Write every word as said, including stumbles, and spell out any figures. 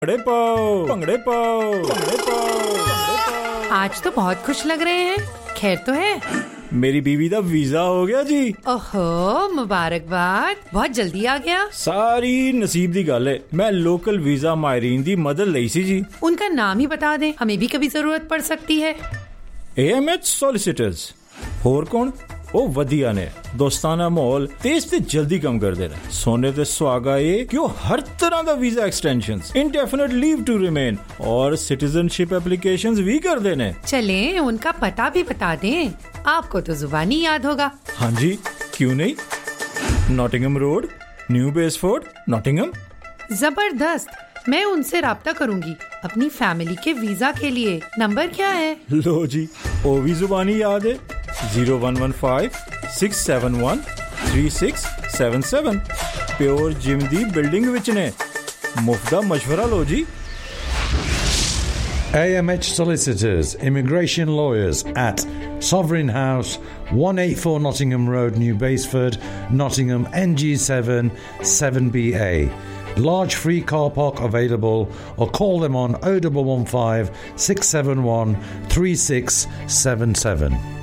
भंगड़े पाओ, भंगड़े पाओ, भंगड़े पाओ, भंगड़े पाओ। आज तो बहुत खुश लग रहे हैं। खैर तो है? मेरी बीवी दा वीजा हो गया जी। ओहो, मुबारकबाद। बहुत जल्दी आ गया। सारी नसीब दी गल है। मैं लोकल वीजा मायरीन दी मदद लई सी जी। उनका नाम ही बता दें, हमें भी कभी जरूरत पड़ सकती है। A M H solicitors. होर कौन? ओ वधिया ने दोस्ताना माहौल तेज ते जल्दी कम कर दे रहे। सोने ते सुहागा ये कि वो हर तरह का visa extensions, indefinite leave to remain और सिटीजनशिप एप्लीकेशंस भी कर देने। चलें, उनका पता भी बता दें। आपको तो जुबानी याद होगा। हाँ जी, क्यों नहीं। Nottingham road, new बेसफोर्ड, Nottingham. जबरदस्त। मैं उनसे राब्ता करूंगी अपनी फैमिली के वीजा के लिए। नंबर क्या है? लो जी, ओ भी जुबानी याद है। Zero one one five six seven one three six seven seven. Pure gym दी बिल्डिंग विच ने। मुफ्ता मशवरा लो जी। A M H Solicitors, Immigration Lawyers at Sovereign House, one eighty-four Nottingham Road, New Basford, Nottingham, N G seven seven B A. Large free car park available, or call them on oh one one five six seven one three six seven seven.